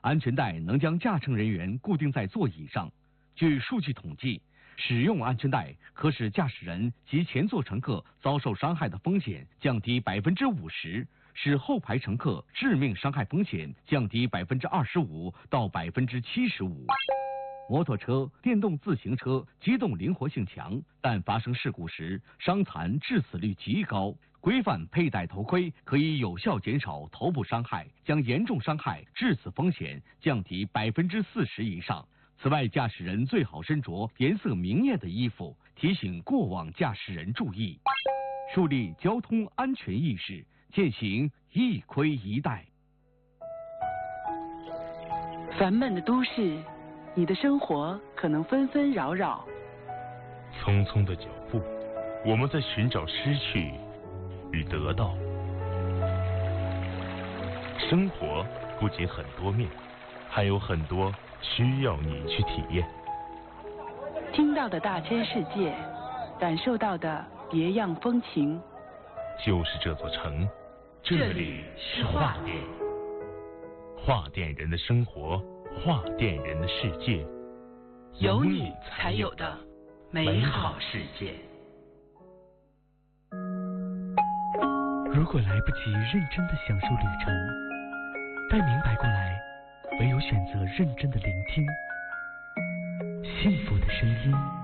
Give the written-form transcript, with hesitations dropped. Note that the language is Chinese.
安全带能将驾乘人员固定在座椅上。据数据统计，使用安全带可使驾驶人及前座乘客遭受伤害的风险降低50%，使后排乘客致命伤害风险降低25%到75%。摩托车、电动自行车机动灵活性强，但发生事故时伤残致死率极高。规范佩戴头盔可以有效减少头部伤害，将严重伤害致死风险降低40%以上。此外，驾驶人最好身着颜色明艳的衣服，提醒过往驾驶人注意，树立交通安全意识，践行一盔一带。 烦闷的都市，你的生活可能纷纷扰扰。 匆匆的脚步，我们在寻找失去与得到。生活不仅很多面，还有很多需要你去体验。 听到的大千世界，感受到的别样风情。 就是这座城，这里是画店。画店人的生活，画店人的世界， 有你才有的美好世界。 如果来不及认真的享受旅程，待明白过来，唯有选择认真的聆听幸福的声音。